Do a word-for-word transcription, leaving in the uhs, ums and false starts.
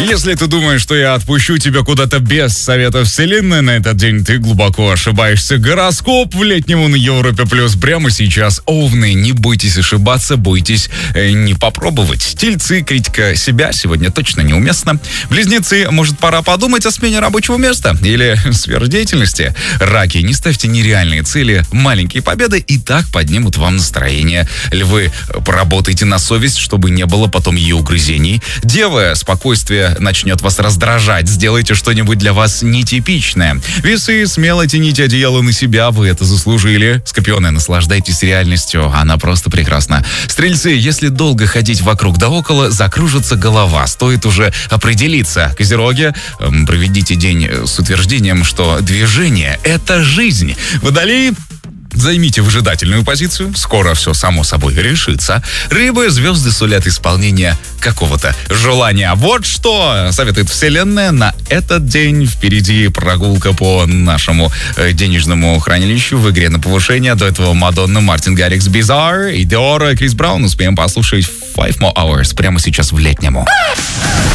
Если ты думаешь, что я отпущу тебя куда-то без совета вселенной на этот день, ты глубоко ошибаешься. Гороскоп в летнему на Европе Плюс прямо сейчас. Овны, не бойтесь ошибаться, бойтесь э, не попробовать. Тельцы, критика себя сегодня точно неуместна. Близнецы, может, пора подумать о смене рабочего места или сферы деятельности. Раки, не ставьте нереальные цели. Маленькие победы и так поднимут вам настроение. Львы, поработайте на совесть, чтобы не было потом ее угрызений. Девы, спокойствие начнет вас раздражать. Сделайте что-нибудь для вас нетипичное. Весы, смело тяните одеяло на себя, вы это заслужили. Скорпионы, наслаждайтесь реальностью, она просто прекрасна. Стрельцы, если долго ходить вокруг да около, закружится голова, стоит уже определиться. Козероги, эм, проведите день с утверждением, что движение — это жизнь. Водолеи, займите выжидательную позицию, скоро все само собой решится. Рыбы, звезды сулят исполнение какого-то желания. Вот что советует вселенная на этот день. Впереди прогулка по нашему э, денежному хранилищу в игре на повышение. До этого Мадонна, Мартин Гаррикс, Bizarre и Диора, Крис Браун. Успеем послушать Five More Hours прямо сейчас в летнему.